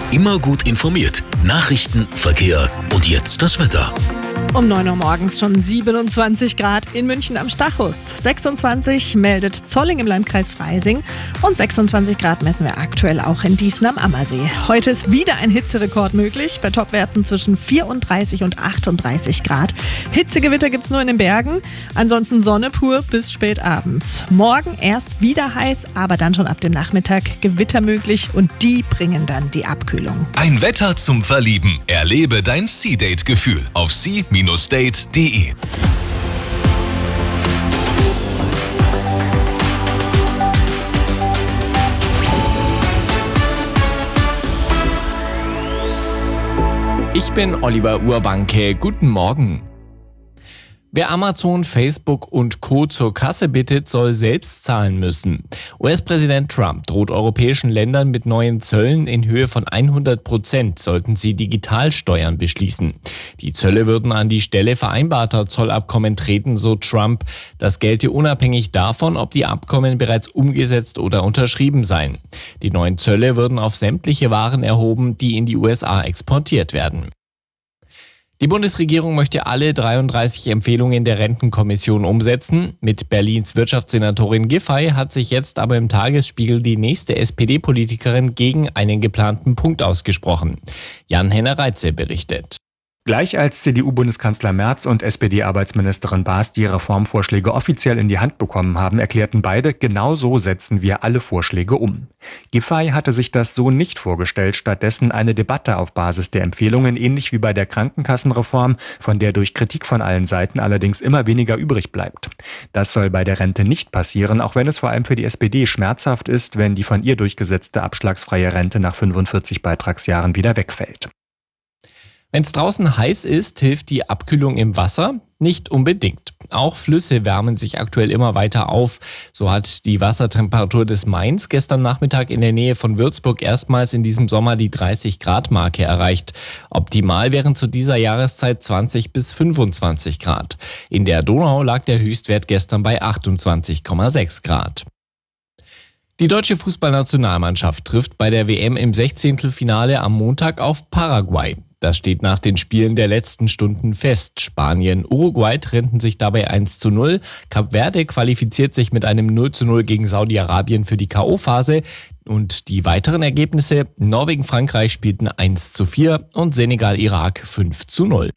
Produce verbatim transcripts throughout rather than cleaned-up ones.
Immer gut informiert. Nachrichten, Verkehr und jetzt das Wetter. Um neun Uhr morgens schon siebenundzwanzig Grad in München am Stachus. sechsundzwanzig meldet Zolling im Landkreis Freising und sechsundzwanzig Grad messen wir aktuell auch in Dießen am Ammersee. Heute ist wieder ein Hitzerekord möglich, bei Topwerten zwischen vierunddreißig und achtunddreißig Grad. Hitzegewitter gibt's nur in den Bergen, ansonsten Sonne pur bis spät abends. Morgen erst wieder heiß, aber dann schon ab dem Nachmittag Gewitter möglich und die bringen dann die Abkühlung. Ein Wetter zum Verlieben. Erlebe dein Sea-Date-Gefühl auf sea Date punkt de. Ich bin Oliver Urbanke. Guten Morgen. Wer Amazon, Facebook und Co. zur Kasse bittet, soll selbst zahlen müssen. U S-Präsident Trump droht europäischen Ländern mit neuen Zöllen in Höhe von hundert Prozent, sollten sie Digitalsteuern beschließen. Die Zölle würden an die Stelle vereinbarter Zollabkommen treten, so Trump. Das gelte unabhängig davon, ob die Abkommen bereits umgesetzt oder unterschrieben seien. Die neuen Zölle würden auf sämtliche Waren erhoben, die in die U S A exportiert werden. Die Bundesregierung möchte alle dreiunddreißig Empfehlungen der Rentenkommission umsetzen. Mit Berlins Wirtschaftssenatorin Giffey hat sich jetzt aber im Tagesspiegel die nächste S P D-Politikerin gegen einen geplanten Punkt ausgesprochen. Jan-Henner Reitze berichtet. Gleich als C D U-Bundeskanzler Merz und S P D-Arbeitsministerin Baas die Reformvorschläge offiziell in die Hand bekommen haben, erklärten beide, genau so setzen wir alle Vorschläge um. Giffey hatte sich das so nicht vorgestellt, stattdessen eine Debatte auf Basis der Empfehlungen, ähnlich wie bei der Krankenkassenreform, von der durch Kritik von allen Seiten allerdings immer weniger übrig bleibt. Das soll bei der Rente nicht passieren, auch wenn es vor allem für die S P D schmerzhaft ist, wenn die von ihr durchgesetzte abschlagsfreie Rente nach fünfundvierzig Beitragsjahren wieder wegfällt. Wenn es draußen heiß ist, hilft die Abkühlung im Wasser? Nicht unbedingt. Auch Flüsse wärmen sich aktuell immer weiter auf. So hat die Wassertemperatur des Mains gestern Nachmittag in der Nähe von Würzburg erstmals in diesem Sommer die dreißig Grad Marke erreicht. Optimal wären zu dieser Jahreszeit zwanzig bis fünfundzwanzig Grad. In der Donau lag der Höchstwert gestern bei achtundzwanzig Komma sechs Grad. Die deutsche Fußballnationalmannschaft trifft bei der W M im Sechzehntelfinale am Montag auf Paraguay. Das steht nach den Spielen der letzten Stunden fest. Spanien, Uruguay trennten sich dabei eins zu null. Kap Verde qualifiziert sich mit einem null zu null gegen Saudi-Arabien für die K O-Phase. Und die weiteren Ergebnisse: Norwegen, Frankreich spielten eins zu vier und Senegal, Irak fünf zu null.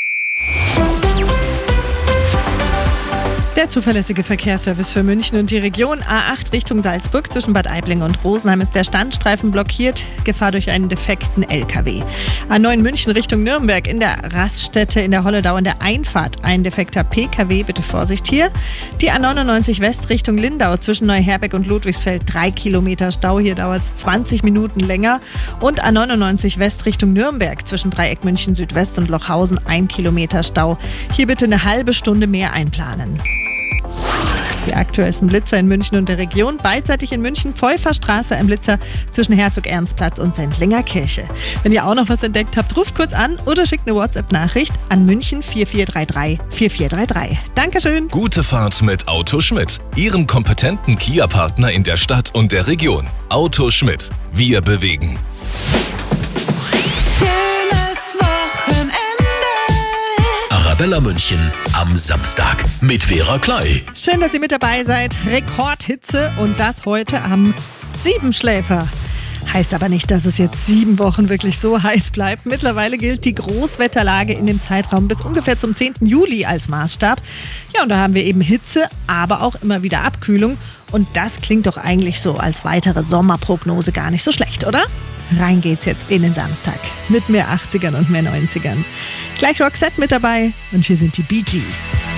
Der zuverlässige Verkehrsservice für München und die Region. A acht Richtung Salzburg zwischen Bad Aibling und Rosenheim ist der Standstreifen blockiert. Gefahr durch einen defekten L K W. A neun München Richtung Nürnberg in der Raststätte in der Holledau in der Einfahrt ein defekter P K W. Bitte Vorsicht hier. Die A neunundneunzig West Richtung Lindau zwischen Neuherbeck und Ludwigsfeld. Drei Kilometer Stau. Hier dauert es zwanzig Minuten länger. Und A neunundneunzig West Richtung Nürnberg zwischen Dreieck München Südwest und Lochhausen. Ein Kilometer Stau. Hier bitte eine halbe Stunde mehr einplanen. Die aktuellsten Blitzer in München und der Region. Beidseitig in München Pfeuferstraße ein Blitzer zwischen Herzog-Ernst-Platz und Sendlinger Kirche. Wenn ihr auch noch was entdeckt habt, ruft kurz an oder schickt eine WhatsApp-Nachricht an München vier vier drei drei vier vier drei drei. Dankeschön. Gute Fahrt mit Auto Schmidt, Ihrem kompetenten Kia-Partner in der Stadt und der Region. Auto Schmidt. Wir bewegen. Arabella München am Samstag mit Vera Klei. Schön, dass ihr mit dabei seid. Rekordhitze und das heute am Siebenschläfer. Heißt aber nicht, dass es jetzt sieben Wochen wirklich so heiß bleibt. Mittlerweile gilt die Großwetterlage in dem Zeitraum bis ungefähr zum zehnten Juli als Maßstab. Ja, und da haben wir eben Hitze, aber auch immer wieder Abkühlung. Und das klingt doch eigentlich so als weitere Sommerprognose gar nicht so schlecht, oder? Rein geht's jetzt in den Samstag mit mehr achtzigern und mehr neunzigern. Gleich Roxette mit dabei und hier sind die Bee Gees.